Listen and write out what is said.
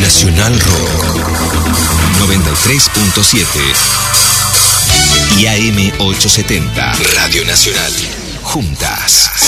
Nacional Rock 93.7 y AM 870 Radio Nacional. Juntas.